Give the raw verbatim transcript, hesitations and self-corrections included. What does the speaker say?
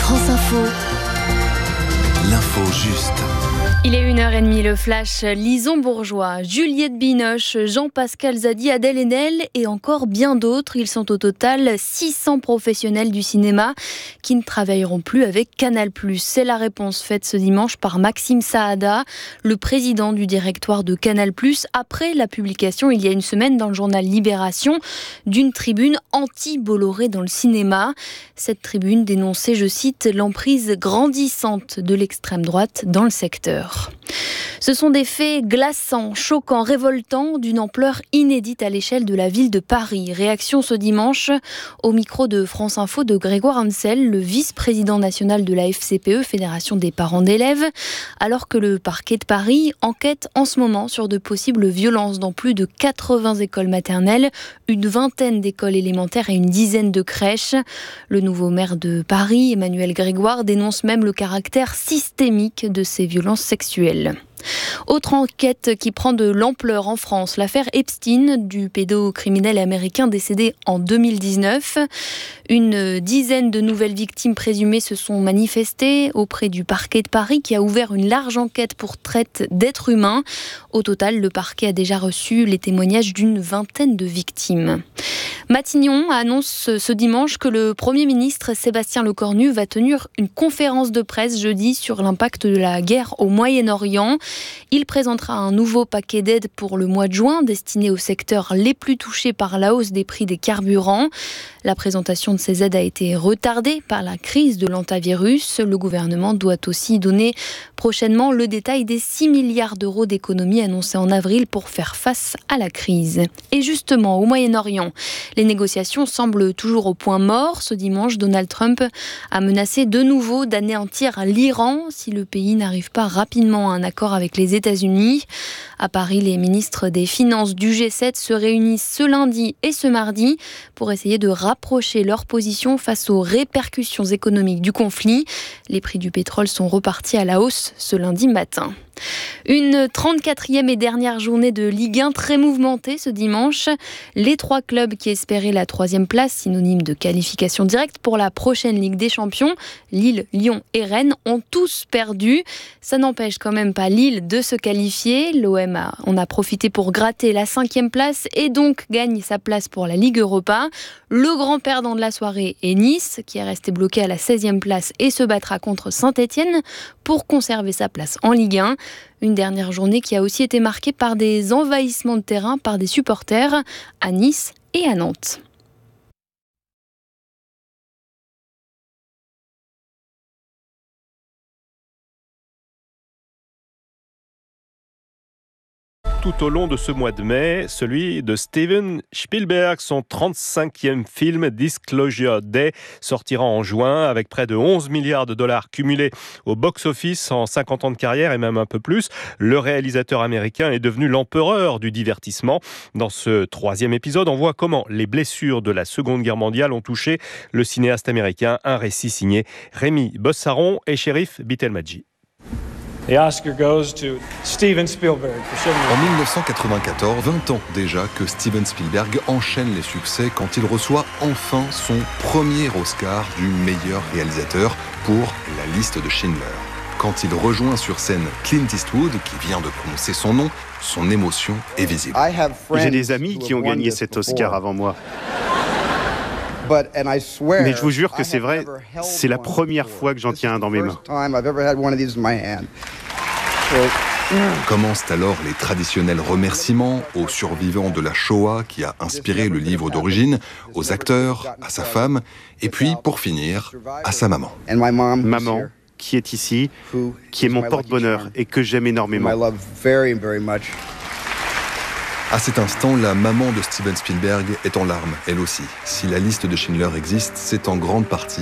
France Info. L'info juste. Il est une heure trente, le flash. Lison Bourgeois, Juliette Binoche, Jean-Pascal Zadi, Adèle Haenel et encore bien d'autres. Ils sont au total six cents professionnels du cinéma qui ne travailleront plus avec Canal+. C'est la réponse faite ce dimanche par Maxime Saada, le président du directoire de Canal+, après la publication il y a une semaine dans le journal Libération d'une tribune anti-Bolloré dans le cinéma. Cette tribune dénonçait, je cite, l'emprise grandissante de l'extrême droite dans le secteur. Ce sont des faits glaçants, choquants, révoltants, d'une ampleur inédite à l'échelle de la ville de Paris. Réaction ce dimanche au micro de France Info de Grégoire Ansel, le vice-président national de la F C P E, Fédération des parents d'élèves, alors que le parquet de Paris enquête en ce moment sur de possibles violences dans plus de quatre-vingts écoles maternelles, une vingtaine d'écoles élémentaires et une dizaine de crèches. Le nouveau maire de Paris, Emmanuel Grégoire, dénonce même le caractère systémique de ces violences sexuelles. Autre enquête qui prend de l'ampleur en France, l'affaire Epstein, du pédocriminel américain décédé en deux mille dix-neuf. Une dizaine de nouvelles victimes présumées se sont manifestées auprès du parquet de Paris qui a ouvert une large enquête pour traite d'êtres humains. Au total, le parquet a déjà reçu les témoignages d'une vingtaine de victimes. Matignon annonce ce dimanche que le Premier ministre Sébastien Lecornu va tenir une conférence de presse jeudi sur l'impact de la guerre au Moyen-Orient. Il présentera un nouveau paquet d'aides pour le mois de juin destiné aux secteurs les plus touchés par la hausse des prix des carburants. La présentation de ces aides a été retardée par la crise de l'hantavirus. Le gouvernement doit aussi donner prochainement le détail des six milliards d'euros d'économies annoncés en avril pour faire face à la crise. Et justement, au Moyen-Orient, les négociations semblent toujours au point mort. Ce dimanche, Donald Trump a menacé de nouveau d'anéantir l'Iran si le pays n'arrive pas rapidement à un accord avec les États-Unis. À Paris, les ministres des Finances du G sept se réunissent ce lundi et ce mardi pour essayer de rapprocher leur position face aux répercussions économiques du conflit. Les prix du pétrole sont repartis à la hausse ce lundi matin. Une trente-quatrième et dernière journée de Ligue un très mouvementée ce dimanche. Les trois clubs qui espéraient la troisième place, synonyme de qualification directe pour la prochaine Ligue des Champions, Lille, Lyon et Rennes, ont tous perdu. Ça n'empêche quand même pas Lille de se qualifier. L'O M a, on a profité pour gratter la cinquième place et donc gagne sa place pour la Ligue Europa. Le grand perdant de la soirée est Nice, qui est resté bloqué à la seizième place et se battra contre Saint-Étienne pour conserver sa place en Ligue un. Une dernière journée qui a aussi été marquée par des envahissements de terrain par des supporters à Nice et à Nantes. Tout au long de ce mois de mai, celui de Steven Spielberg. Son trente-cinquième film Disclosure Day sortira en juin avec près de onze milliards de dollars cumulés au box-office en cinquante ans de carrière et même un peu plus. Le réalisateur américain est devenu l'empereur du divertissement. Dans ce troisième épisode, on voit comment les blessures de la Seconde Guerre mondiale ont touché le cinéaste américain. Un récit signé Rémi Bossaron et Shérif Bitelmadji. The Oscar goes to Steven Spielberg. En mille neuf cent quatre-vingt-quatorze, vingt ans déjà que Steven Spielberg enchaîne les succès quand il reçoit enfin son premier Oscar du meilleur réalisateur pour La liste de Schindler. Quand il rejoint sur scène Clint Eastwood, qui vient de prononcer son nom, son émotion est visible. J'ai des amis qui ont gagné cet Oscar avant moi. Mais je vous jure que c'est vrai, c'est la première fois que j'en tiens un dans mes mains. Commencent alors les traditionnels remerciements aux survivants de la Shoah qui a inspiré le livre d'origine, aux acteurs, à sa femme, et puis, pour finir, à sa maman. Maman, qui est ici, qui est mon porte-bonheur et que j'aime énormément. À cet instant, la maman de Steven Spielberg est en larmes, elle aussi. Si la liste de Schindler existe, c'est en grande partie